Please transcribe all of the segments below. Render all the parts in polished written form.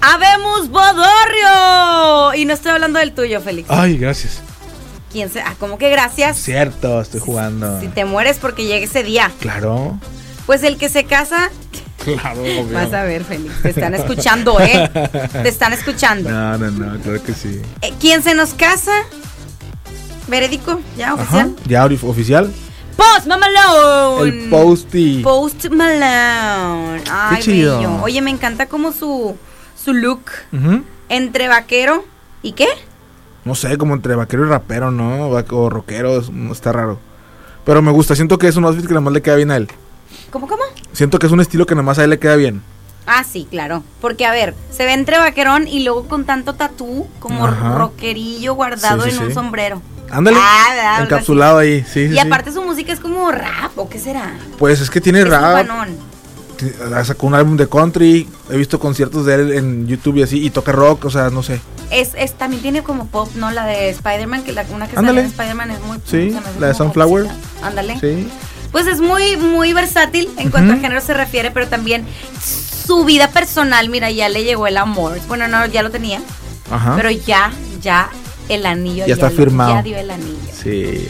¡Habemos bodorrio! Y no estoy hablando del tuyo, Félix. Ay, gracias. ¿Quién se...? ¿Cómo que gracias? Cierto, estoy jugando. Si te mueres porque llegue ese día. Claro. Pues el que se casa... Claro, obvio. Vas a ver, Félix, te están escuchando, ¿eh? Te están escuchando. No, claro que sí. ¿Quién se nos casa? ¿Verédico? ¿Ya oficial? Ajá, ya oficial. Post Malone. El Posty. Post Malone. Ay, qué chido. bello. Oye, me encanta como su look. Uh-huh. Entre vaquero y ¿qué? No sé, como entre vaquero y rapero, ¿no? O rockero, está raro. Pero me gusta, siento que es un outfit que nada más le queda bien a él. ¿Cómo? Siento que es un estilo que nada más a él le queda bien. Ah, sí, claro. Porque, a ver, se ve entre vaquerón y luego con tanto tatú, como ajá, rockerillo guardado sí, en un sombrero. Ándale, encapsulado ahí, sí. Y aparte su música es como rap, ¿o qué será? Pues es que tiene es rap. Sacó un álbum de country, he visto conciertos de él en YouTube y así, y toca rock, o sea, no sé. También tiene como pop, ¿no? La de Spider-Man, una que sale de Spider-Man es muy... Sí, la de Sunflower. Ándale. Sí. Pues es muy, muy versátil en cuanto a género se refiere, pero también su vida personal, mira, ya le llegó el amor. Bueno, no, ya lo tenía. Ajá. Pero ya el anillo. Ya está firmado. Ya dio el anillo. Sí.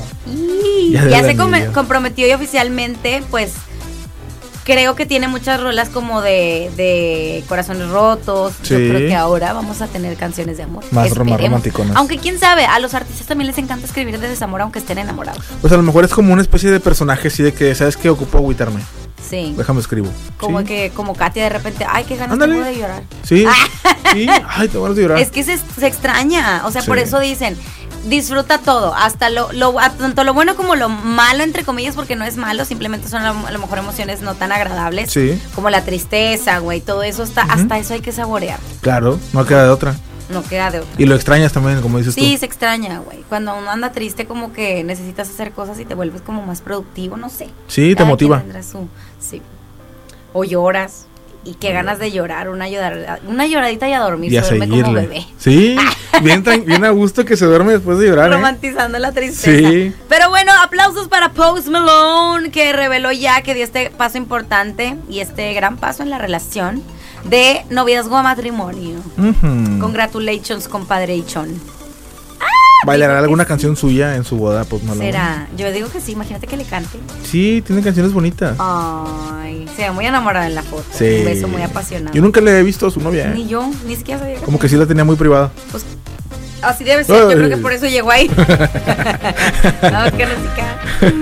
Y ya se comprometió y oficialmente, pues, creo que tiene muchas rolas como de corazones rotos. Sí. Yo creo que ahora vamos a tener canciones de amor. Más romanticonas. Aunque quién sabe, a los artistas también les encanta escribir de desamor aunque estén enamorados. Pues a lo mejor es como una especie de personaje así de que, ¿sabes qué? Ocupo agüitarme. Sí. Déjame escribo. Como sí. que, como Katia de repente, ay, qué ganas tengo de llorar. Sí. Sí. Ay, tengo ganas de llorar. Es que se extraña. O sea, por eso dicen, disfruta todo, hasta tanto lo bueno como lo malo, entre comillas, porque no es malo, simplemente son a lo mejor emociones no tan agradables. Sí. Como la tristeza, güey, todo eso hasta eso hay que saborear. Claro, no queda de otra. No queda de otra. Y lo extrañas también, como dices tú. Sí, se extraña, güey. Cuando uno anda triste, como que necesitas hacer cosas y te vuelves como más productivo, no sé. Sí, te motiva. Sí. O lloras. Y qué ganas de llorar, una lloradita y a dormir, y a se duerme seguirle. como bebé. Sí, bien a gusto que se duerme después de llorar. Romantizando la tristeza. Sí. Pero bueno, aplausos para Post Malone, que reveló ya que dio este paso importante y este gran paso en la relación de noviazgo a matrimonio. Congratulations, compadre Ichon. ¿Bailará alguna canción suya en su boda, Post Malone? ¿Será? Yo digo que sí, imagínate que le cante. Sí, tiene canciones bonitas. Ay, se ve muy enamorada en la foto. Sí. Un beso muy apasionado. Yo nunca le he visto a su novia. Ni yo, ni siquiera sabía. Como que sí la tenía muy privada. Pues así debe ser, yo creo que por eso llegó ahí. No, qué música.